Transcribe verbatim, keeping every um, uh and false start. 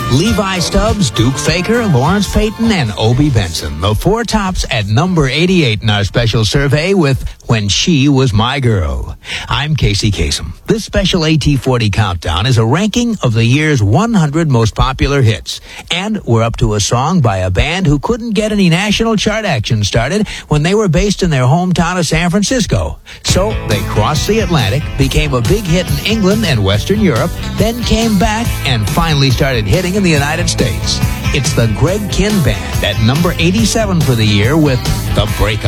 Levi Stubbs, Duke Faker, Lawrence Payton, and Obie Benson. The four tops at number eighty-eight in our special survey with When She Was My Girl. I'm Casey Kasem. This special A T forty countdown is a ranking of the year's one hundred most popular hits. And we're up to a song by a band who couldn't get any national chart action started when they were based in their hometown of San Francisco. So they crossed the Atlantic, became a big hit in England and Western Europe, then came back and finally started hitting in the United States. It's the Greg Kihn Band at number eighty-seven for the year with The Breakup.